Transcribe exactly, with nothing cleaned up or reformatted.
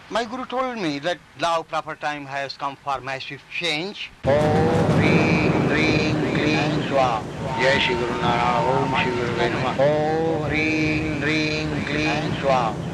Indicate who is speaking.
Speaker 1: My guru told me that now proper time has come for massive change. Om Ring Ring Kling Swa. Jai Shri Guru Narayana. Om Shri Guru Namaha. Om Ring Ring Kling Swa.